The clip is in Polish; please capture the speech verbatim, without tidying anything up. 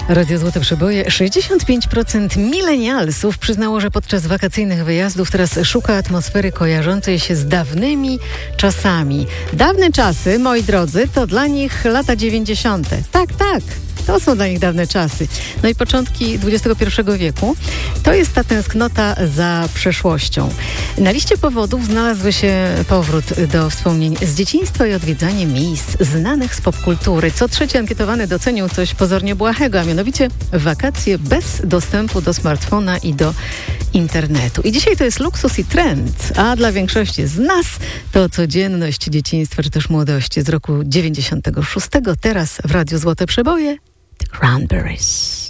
Radio Złote Przeboje. sześćdziesiąt pięć procent milenialsów przyznało, że podczas wakacyjnych wyjazdów teraz szuka atmosfery kojarzącej się z dawnymi czasami. Dawne czasy, moi drodzy, to dla nich lata dziewięćdziesiąte. Tak, tak. To są dla nich dawne czasy. No i początki dwudziestego pierwszego wieku to jest ta tęsknota za przeszłością. Na liście powodów znalazły się powrót do wspomnień z dzieciństwa i odwiedzanie miejsc znanych z popkultury. Co trzeci ankietowany docenił coś pozornie błahego, a mianowicie wakacje bez dostępu do smartfona i do internetu. I dzisiaj to jest luksus i trend, a dla większości z nas to codzienność dzieciństwa czy też młodości z roku dziewięćdziesiątego szóstego. Teraz w Radiu Złote Przeboje The Cranberries.